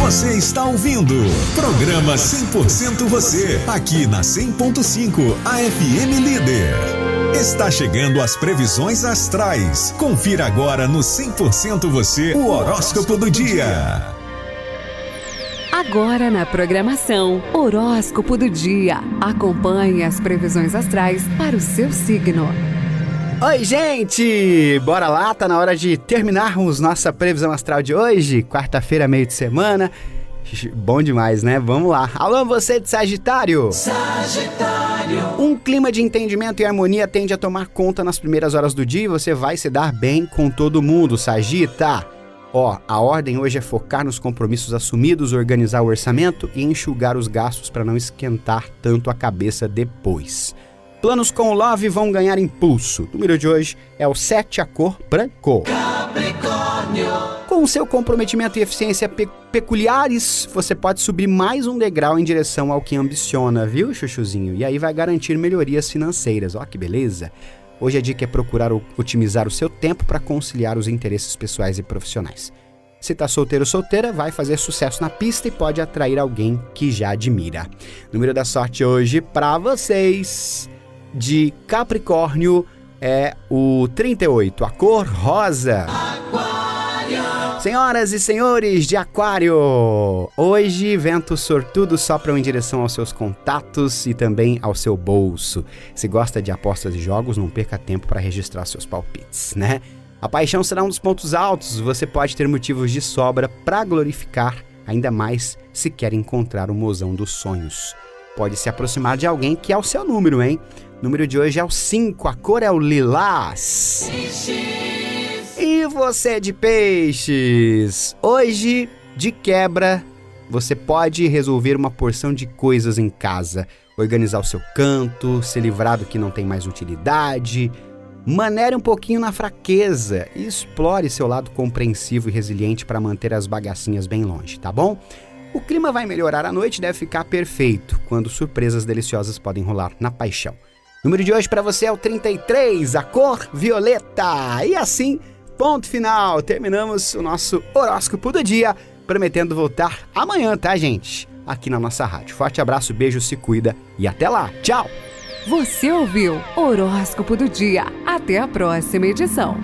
Você está ouvindo programa 100% Você, aqui na 100.5 AFM Líder. Está chegando as previsões astrais. Confira agora no 100% Você o horóscopo do dia. Agora na programação, horóscopo do dia. Acompanhe as previsões astrais para o seu signo. Oi, gente! Bora lá, tá na hora de terminarmos nossa previsão astral de hoje, quarta-feira, meio de semana. Bom demais, né? Vamos lá. Alô, você de Sagitário! Sagitário! Um clima de entendimento e harmonia tende a tomar conta nas primeiras horas do dia e você vai se dar bem com todo mundo, Sagita! A ordem hoje é focar nos compromissos assumidos, organizar o orçamento e enxugar os gastos para não esquentar tanto a cabeça depois. Planos com o Love vão ganhar impulso. O número de hoje é o 7, a cor branco. Capricórnio. Com seu comprometimento e eficiência peculiares, você pode subir mais um degrau em direção ao que ambiciona, viu, chuchuzinho? E aí vai garantir melhorias financeiras. Ó, que beleza! Hoje a dica é procurar otimizar o seu tempo para conciliar os interesses pessoais e profissionais. Se tá solteiro ou solteira, vai fazer sucesso na pista e pode atrair alguém que já admira. O número da sorte hoje para vocês de Capricórnio é o 38, a cor rosa. Aquário. Senhoras e senhores de Aquário, hoje ventos sortudos sopram em direção aos seus contatos e também ao seu bolso. Se gosta de apostas e jogos, não perca tempo para registrar seus palpites, né? A paixão será um dos pontos altos, você pode ter motivos de sobra para glorificar, ainda mais se quer encontrar o mozão dos sonhos. Pode se aproximar de alguém que é o seu número, hein? O número de hoje é o 5, a cor é o lilás. E você de peixes? Hoje, de quebra, você pode resolver uma porção de coisas em casa. Organizar o seu canto, se livrar do que não tem mais utilidade. Manere um pouquinho na fraqueza e explore seu lado compreensivo e resiliente para manter as bagacinhas bem longe, tá bom? O clima vai melhorar à noite e deve ficar perfeito, quando surpresas deliciosas podem rolar na paixão. O número de hoje para você é o 33, a cor violeta. E assim, ponto final. Terminamos o nosso horóscopo do dia, prometendo voltar amanhã, tá, gente? Aqui na nossa rádio. Forte abraço, beijo, se cuida e até lá. Tchau! Você ouviu Horóscopo do Dia. Até a próxima edição.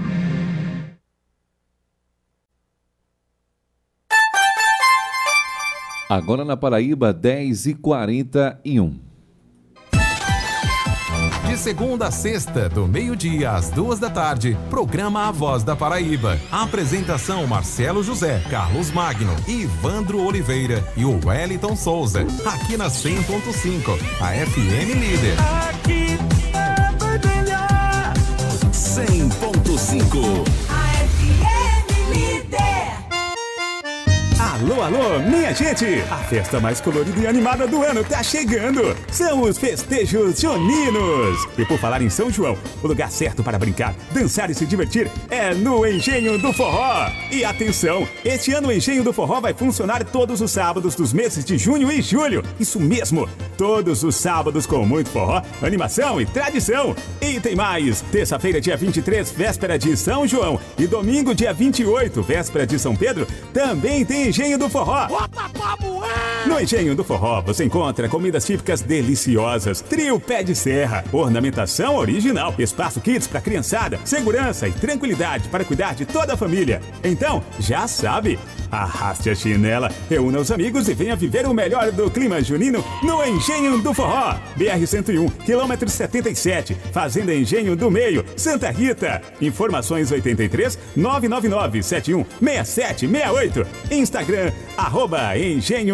Agora na Paraíba, 10h41. De segunda a sexta, do meio-dia às 14h, programa A Voz da Paraíba. Apresentação Marcelo José, Carlos Magno, Ivandro Oliveira e o Wellington Souza. Aqui na 100.5, a FM Líder. Aqui é melhor. 100.5 A FM Líder. Alô, alô, minha gente! A festa mais colorida e animada do ano tá chegando! São os festejos juninos! E por falar em São João, o lugar certo para brincar, dançar e se divertir é no Engenho do Forró! E atenção, este ano o Engenho do Forró vai funcionar todos os sábados dos meses de junho e julho! Isso mesmo! Todos os sábados com muito forró, animação e tradição! E tem mais! Terça-feira, dia 23, véspera de São João, e domingo, dia 28, véspera de São Pedro, também tem Engenho do Forró. No Engenho do Forró você encontra comidas típicas deliciosas, trio pé de serra, ornamentação original, espaço kids para criançada, segurança e tranquilidade para cuidar de toda a família. Então, já sabe, arraste a chinela, reúna os amigos e venha viver o melhor do clima junino no Engenho do Forró. BR-101, quilômetro 77, Fazenda Engenho do Meio, Santa Rita. Informações 83 999 71 6768. Instagram, @Engenho